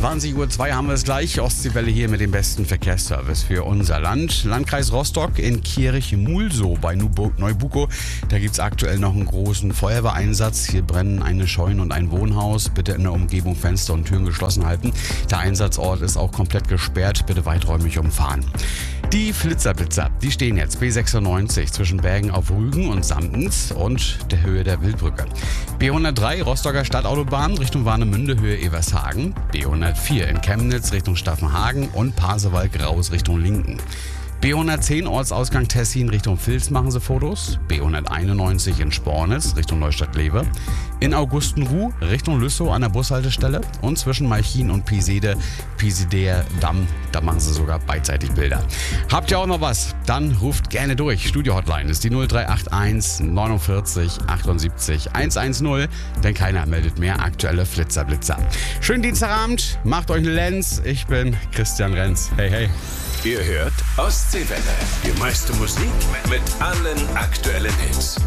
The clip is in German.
20:02 Uhr haben wir es gleich. Ostseewelle hier mit dem besten Verkehrsservice für unser Land. Landkreis Rostock in Kirchmulsow bei Neubuko. Da gibt es aktuell noch einen großen Feuerwehreinsatz. Hier brennen eine Scheune und ein Wohnhaus. Bitte in der Umgebung Fenster und Türen geschlossen halten. Der Einsatzort ist auch komplett gesperrt. Bitte weiträumig umfahren. Die Flitzer, die stehen jetzt B96 zwischen Bergen auf Rügen und Samtens und der Höhe der Wildbrücke. B103 Rostocker Stadtautobahn Richtung Warnemünde Höhe Evershagen. B104 in Chemnitz Richtung Staffenhagen und Pasewalk-Raus Richtung Linken. B110 Ortsausgang Tessin Richtung Vils machen sie Fotos. B191 in Spornitz Richtung Neustadt-Lewe. In Augustenruh Richtung Lüssow an der Bushaltestelle. Und zwischen Malchin und Pieseder Damm, da machen sie sogar beidseitig Bilder. Habt ihr auch noch was? Dann ruft gerne durch. Studio-Hotline ist die 0381 49 78 110, denn keiner meldet mehr aktuelle Flitzer. Schönen Dienstagabend, macht euch einen Lenz. Ich bin Christian Renz. Hey, hey. Ihr hört Ostseewelle. Die meiste Musik mit allen aktuellen Hits.